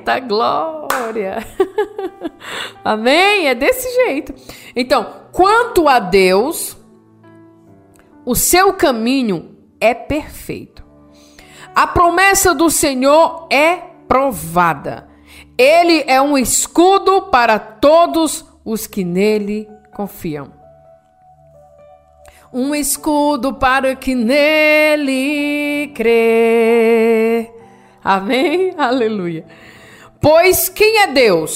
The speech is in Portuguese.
Eita glória! Amém? É desse jeito. Então, quanto a Deus, o seu caminho é perfeito. A promessa do Senhor é provada. Ele é um escudo para todos os que nele confiam. Um escudo para que nele crê. Amém? Aleluia. Pois quem é Deus?